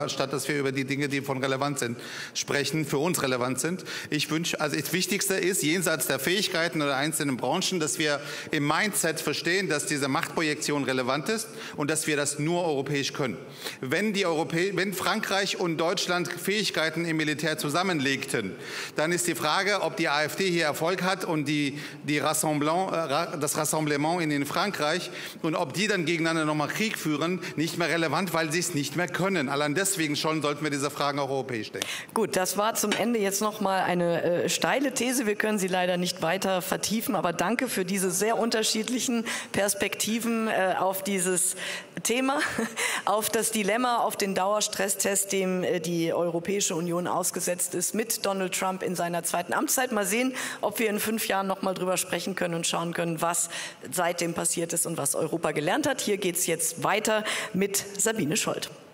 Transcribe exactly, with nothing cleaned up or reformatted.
statt dass wir über die Dinge, die von relevant sind, sprechen, für uns relevant sind. Ich wünsche, also das Wichtigste ist, jenseits der Fähigkeiten oder einzelnen Branchen, dass wir im Mindset verstehen, dass diese Machtprojektion relevant ist und dass wir das nur europäisch können. Wenn, die Europä wenn Frankreich und Deutschland Fähigkeiten im Militär zusammenlegten, dann ist die Frage, ob die AfD hier Erfolg hat und die, die Rassemblement, äh, das Rassemblement in Frankreich und ob die dann gegeneinander nochmal Krieg führen, nicht mehr relevant, weil sie es nicht mehr können. Allein deswegen schon sollten wir diese Fragen auch europäisch denken. Gut, das war zum Ende jetzt noch mal eine äh, steile These. Wir können sie leider nicht weiter vertiefen, aber danke für diese sehr unterschiedlichen Perspektiven äh, auf dieses Thema, auf das Dilemma, auf den Dauerstresstest, dem äh, die Europäische Union ausgesetzt ist mit Donald Trump in seiner zweiten Amtszeit. Mal sehen, ob wir in fünf Jahren noch mal drüber sprechen können und schauen können, was seitdem passiert ist und was Europa gelernt hat. Hier geht es jetzt weiter mit Sabine Scholth.